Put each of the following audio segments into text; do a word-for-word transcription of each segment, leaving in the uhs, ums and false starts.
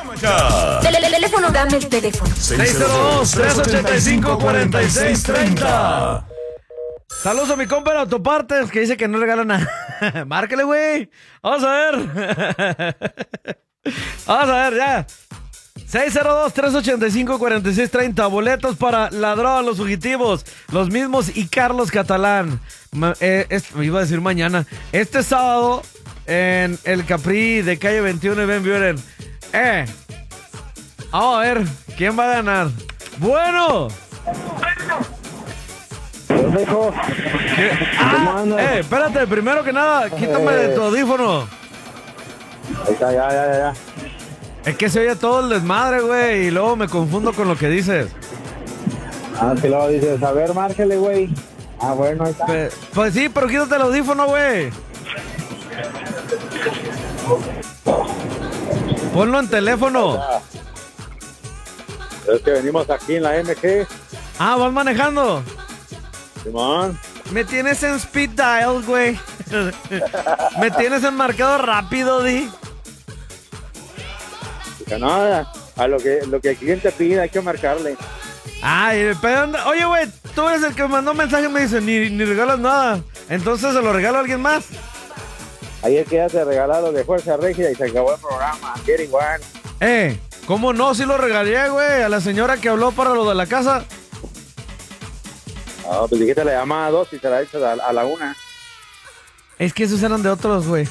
Ya. El teléfono, dame el teléfono. seis cero dos, tres ochenta y cinco, cuarenta y seis treinta. Saludos a mi compa en Autopartes que dice que no regala nada. Márcale, güey. Vamos a ver. Vamos a ver, ya. seis cero dos, tres ochenta y cinco, cuarenta y seis treinta. Boletos para Ladrón, Los Fugitivos, Los Mismos y Carlos Catalán. Ma- eh, es- me iba a decir mañana. Este sábado en el Capri de calle veintiuno y Ben Buren. Eh. Vamos a ver quién va a ganar. Bueno. Perfecto. ¿Qué? Ah, eh, espérate, primero que nada, quítame de tu audífono. Ahí está, ya, ya, ya, ya. Es que se oye todo el desmadre, güey, y luego me confundo con lo que dices. Ah, que luego dices, a ver, márquele, güey. Ah, bueno, ahí está. Pe- pues sí, pero quítate el audífono, güey. Ponlo en teléfono. Es que venimos aquí en la M G. Ah, ¿vas manejando? Simón. Me tienes en speed dial, güey. Me tienes en marcado rápido, di. Que no, a lo que, lo que el cliente pida hay que marcarle. Ay, pero anda- oye, güey, tú eres el que me mandó un mensaje y me dice, ni, ni regalas nada. Entonces se lo regalo a alguien más. Ayer que ya se regalaron de Fuerza Regia y se acabó el programa. Quiere igual. Eh, ¿cómo no? Sí lo regalé, güey, a la señora que habló para lo de la casa. Ah, pues dijiste la llamada a dos y se la echas a, a la una. Es que esos eran de otros, güey.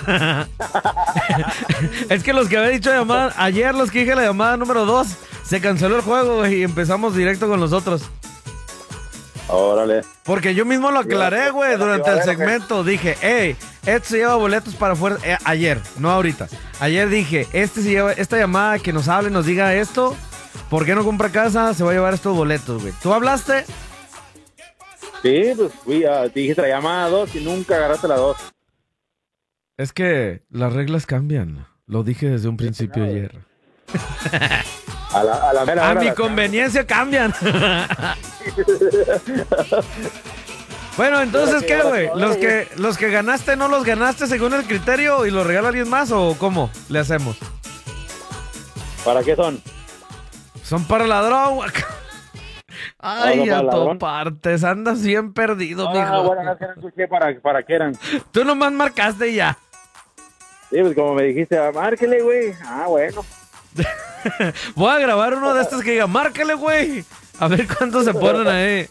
Es que los que había dicho llamada, ayer los que dije la llamada número dos, se canceló el juego, güey, y empezamos directo con los otros. Órale. Porque yo mismo lo aclaré, güey, durante el segmento. Dije, hey, este se lleva boletos para fuerza. Eh, ayer, no ahorita. Ayer dije, este se lleva, esta llamada que nos hable, nos diga esto. ¿Por qué no compra casa? Se va a llevar estos boletos, güey. ¿Tú hablaste? Sí, pues fui a, dijiste la llamada a dos y nunca agarraste la dos. Es que las reglas cambian. Lo dije desde un principio ayer. A la, a la mera A hora mi la- conveniencia cambian. Bueno, entonces, ¿qué, güey? ¿Los que, ¿Los que ganaste no los ganaste según el criterio y los regala alguien más o cómo le hacemos? ¿Para qué son? Son para Ladrón. Ay, No, no, para a Ladrón. partes, andas bien perdido, Ah, mijo. bueno, no, que no escuché para, para qué eran. Tú nomás marcaste y ya. Sí, pues como me dijiste, ah, márquele, güey. Ah, bueno. Voy a grabar uno de estos que diga, márcale, güey. A ver cuántos se ponen ahí.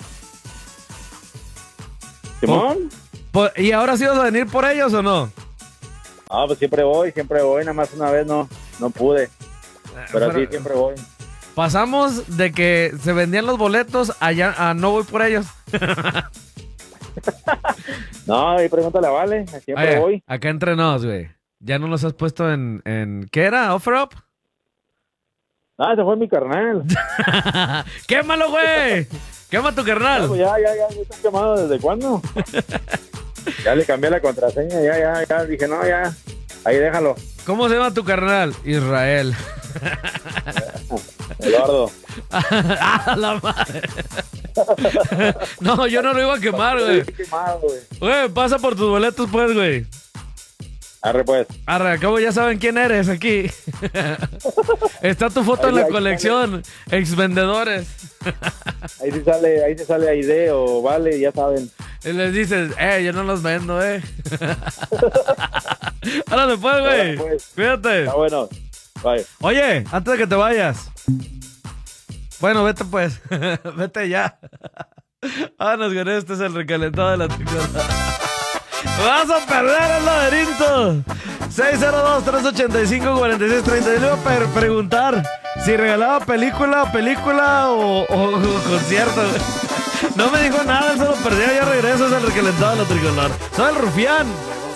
¿Simón? Po- ¿Y ahora sí vas a venir por ellos o no? Ah, pues siempre voy, siempre voy. Nada más una vez no, no pude. Pero, Pero- sí, siempre voy. Pasamos de que se vendían los boletos allá a no voy por ellos. No, ahí pregúntale a Vale. Siempre Oye, voy. acá entre nos, güey. ¿Ya no los has puesto en, en... ¿Qué era? ¿Offer up? Ah, ese fue mi carnal. ¡Quémalo, güey! ¡Quema tu Ah, carnal! pues ya, ya, ya, ya está quemado. ¿Desde cuándo? Ya le cambié la contraseña, ya, ya, ya. Dije, no, ya. Ahí déjalo. ¿Cómo se llama tu carnal? Israel. Eduardo. ¡Ah, la madre! No, yo no lo iba a quemar, güey. Quemado, güey. Güey, pasa por tus boletos, pues, güey. Arre, pues. Arre, al cabo ya saben quién eres aquí. Está tu foto en la Ahí- ahí colección. Ex vendedores. Ahí sí sale, ahí se sale Aide o Vale, ya saben. Y les dices, eh, yo no los vendo, eh. Ahora después, güey. Órale, pues. Cuídate. Está bueno. Bye. Oye, antes de que te vayas. Bueno, vete pues. Vete ya. Vámonos con este es el recalentado de la tricolor. ¡Vas a perder el laberinto! seis cero dos, tres ochenta y cinco, cuarenta y seis treinta. Y le iba a per- preguntar si regalaba película, película o, o- o concierto. No me dijo nada, él se lo perdió. Ya regreso, es el recalentado de la tricolor. Soy el Rufián.